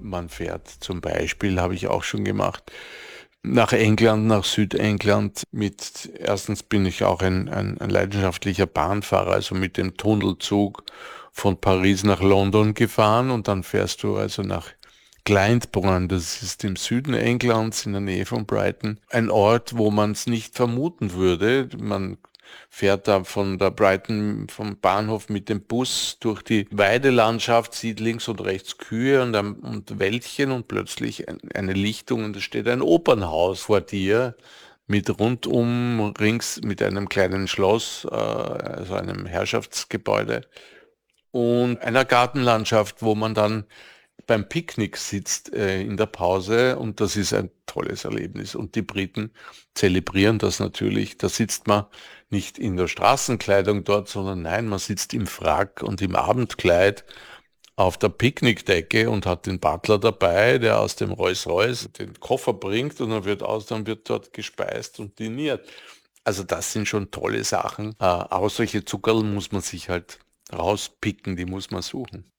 man fährt zum Beispiel, habe ich auch schon gemacht, nach England, nach Südengland mit, erstens bin ich auch ein leidenschaftlicher Bahnfahrer, also mit dem Tunnelzug von Paris nach London gefahren und dann fährst du also nach Glyndebourne, das ist im Süden Englands in der Nähe von Brighton, ein Ort, wo man es nicht vermuten würde. Man fährt da von der Brighton, vom Bahnhof mit dem Bus durch die Weidelandschaft, sieht links und rechts Kühe und Wäldchen und plötzlich eine Lichtung und es steht ein Opernhaus vor dir mit rundum rings mit einem kleinen Schloss, also einem Herrschaftsgebäude und einer Gartenlandschaft, wo man dann beim Picknick sitzt in der Pause und das ist ein tolles Erlebnis. Und die Briten zelebrieren das natürlich. Da sitzt man nicht in der Straßenkleidung dort, sondern nein, man sitzt im Frack und im Abendkleid auf der Picknickdecke und hat den Butler dabei, der aus dem Rolls-Royce den Koffer bringt und dann wird dort gespeist und diniert. Also das sind schon tolle Sachen. Auch solche Zuckerl muss man sich halt rauspicken, die muss man suchen.